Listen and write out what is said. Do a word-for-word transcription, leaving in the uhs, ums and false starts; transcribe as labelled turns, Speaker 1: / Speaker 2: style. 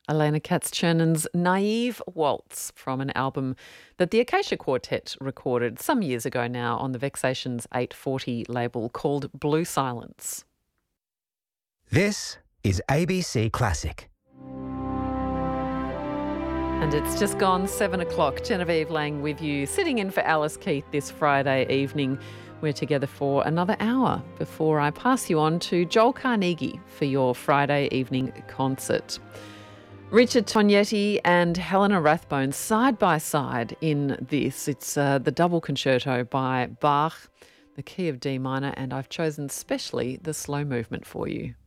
Speaker 1: Elena Katz-Chernon's Naive Waltz from an album that the Acacia Quartet recorded some years ago now on the Vexations eight forty label called Blue Silence.
Speaker 2: This is A B C Classic.
Speaker 1: And it's just gone seven o'clock. Genevieve Lang with you, sitting in for Alice Keith this Friday evening. We're together for another hour before I pass you on to Joel Carnegie for your Friday evening concert. Richard Tognetti and Helena Rathbone side by side in this. It's uh, the double concerto by Bach, the key of D minor, and I've chosen specially the slow movement for you.